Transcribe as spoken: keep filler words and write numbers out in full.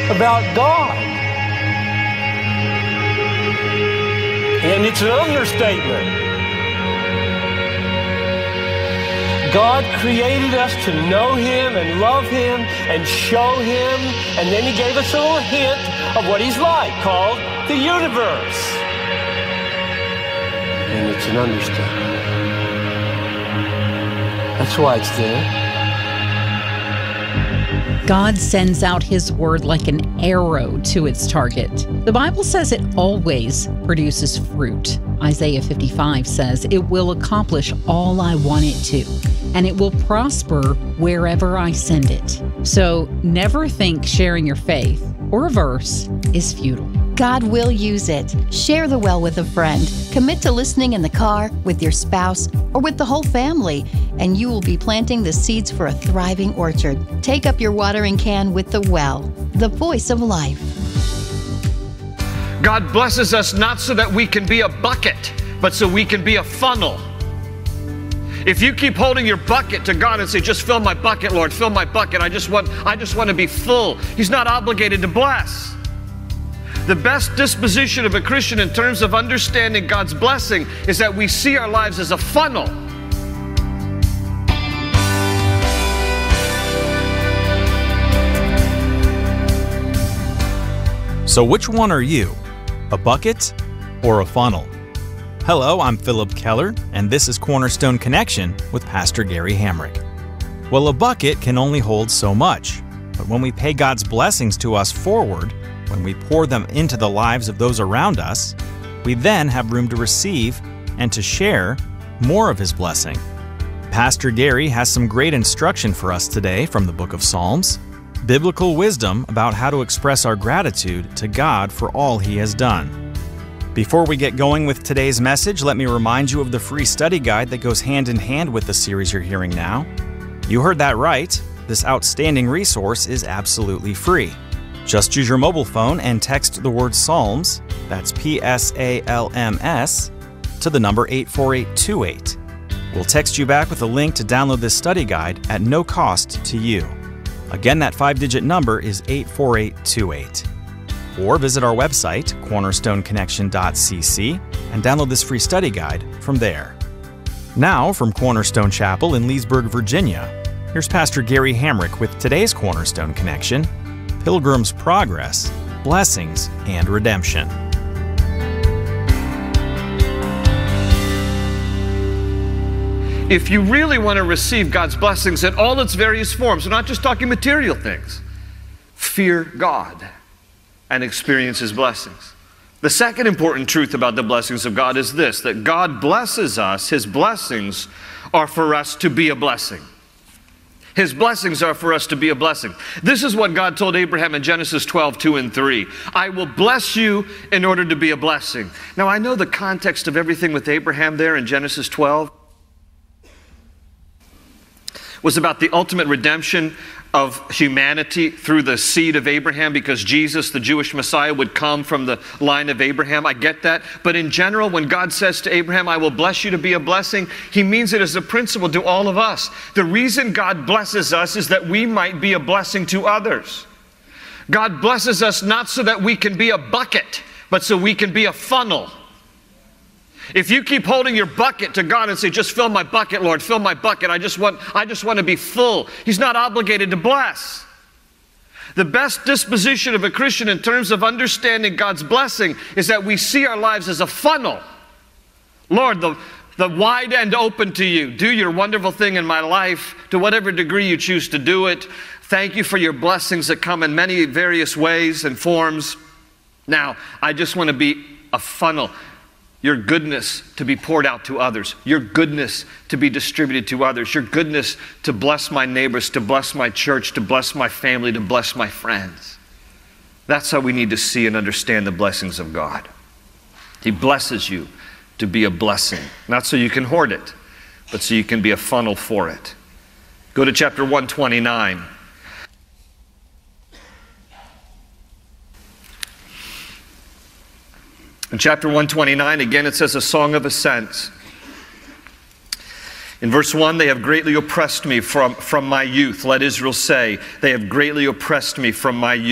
about God. And it's an understatement. God created us to know Him and love Him and show Him, and then He gave us a little hint of what He's like, called the universe. And it's an understatement. That's why it's there. God sends out His word like an arrow to its target. The Bible says it always produces fruit. Isaiah fifty-five says it will accomplish all I want it to, and it will prosper wherever I send it. So never think sharing your faith or a verse is futile. God will use it. Share the well with a friend. Commit to listening in the car, with your spouse, or with the whole family, and you will be planting the seeds for a thriving orchard. Take up your watering can with the well, the voice of life. God blesses us not so that we can be a bucket, but so we can be a funnel. If you keep holding your bucket to God and say, just fill my bucket, Lord, fill my bucket. I just want, I just want to be full. He's not obligated to bless. The best disposition of a Christian in terms of understanding God's blessing is that we see our lives as a funnel. So which one are you? A bucket or a funnel? Hello, I'm Philip Keller, and this is Cornerstone Connection with Pastor Gary Hamrick. Well, a bucket can only hold so much, but when we pay God's blessings to us forward, when we pour them into the lives of those around us, we then have room to receive and to share more of His blessing. Pastor Gary has some great instruction for us today from the book of Psalms, biblical wisdom about how to express our gratitude to God for all He has done. Before we get going with today's message, let me remind you of the free study guide that goes hand in hand with the series you're hearing now. You heard that right. This outstanding resource is absolutely free. Just use your mobile phone and text the word Psalms, that's P S A L M S, to the number eight four eight two eight. We'll text you back with a link to download this study guide at no cost to you. Again, that five-digit number is eight four eight two eight. Or visit our website, cornerstone connection dot c c, and download this free study guide from there. Now, from Cornerstone Chapel in Leesburg, Virginia, here's Pastor Gary Hamrick with today's Cornerstone Connection, Pilgrim's Progress, Blessings, and Redemption. If you really want to receive God's blessings in all its various forms, we're not just talking material things, fear God and experience His blessings. The second important truth about the blessings of God is this, that God blesses us, His blessings are for us to be a blessing. His blessings are for us to be a blessing. This is what God told Abraham in Genesis twelve, two and three. I will bless you in order to be a blessing. Now, I know the context of everything with Abraham there in Genesis twelve was about the ultimate redemption of humanity through the seed of Abraham, because Jesus, the Jewish Messiah, would come from the line of Abraham. I get that. But in general, when God says to Abraham, I will bless you to be a blessing, He means it as a principle to all of us. The reason God blesses us is that we might be a blessing to others. God blesses us not so that we can be a bucket, but so we can be a funnel. If you keep holding your bucket to God and say, just fill my bucket, Lord, fill my bucket. I just want, I just want to be full. He's not obligated to bless. The best disposition of a Christian in terms of understanding God's blessing is that we see our lives as a funnel. Lord, the, the wide end open to you. Do your wonderful thing in my life to whatever degree you choose to do it. Thank you for your blessings that come in many various ways and forms. Now, I just want to be a funnel. Your goodness to be poured out to others. Your goodness to be distributed to others. Your goodness to bless my neighbors, to bless my church, to bless my family, to bless my friends. That's how we need to see and understand the blessings of God. He blesses you to be a blessing. Not so you can hoard it, but so you can be a funnel for it. Go to chapter one twenty-nine. In chapter one twenty-nine, again, it says a song of ascent. In verse one, they have greatly oppressed me from, from my youth. Let Israel say, they have greatly oppressed me from my youth.